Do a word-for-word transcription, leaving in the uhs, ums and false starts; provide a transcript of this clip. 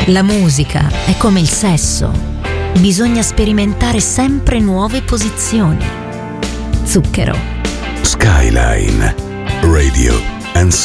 La musica è come il sesso, bisogna sperimentare sempre nuove posizioni. Zucchero. Skyline Radio and